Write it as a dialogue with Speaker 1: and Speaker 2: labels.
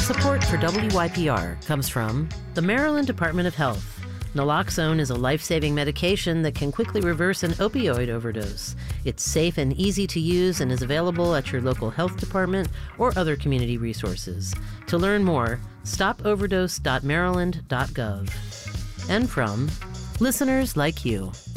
Speaker 1: Support for WYPR comes from the Maryland Department of Health. Naloxone is a life-saving medication that can quickly reverse an opioid overdose. It's safe and easy to use and is available at your local health department or other community resources. To learn more, stopoverdose.maryland.gov. And from listeners like you.